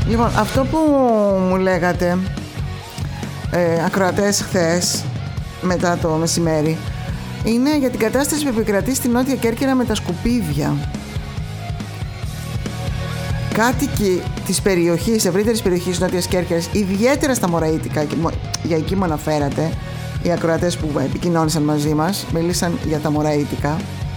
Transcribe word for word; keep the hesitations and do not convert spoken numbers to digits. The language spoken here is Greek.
Λοιπόν, αυτό που μου λέγατε ε, ακροατές χθες μετά το μεσημέρι είναι για την κατάσταση που επικρατεί στη Νότια Κέρκυρα με τα σκουπίδια. Κάτοικοι της περιοχής, ευρύτερης περιοχής Νότιας Κέρκυρας, ιδιαίτερα στα Μωραΐτικα, για εκεί μου αναφέρατε, οι ακροατές που επικοινώνησαν μαζί μας, μίλησαν για τα Μωραΐτικα,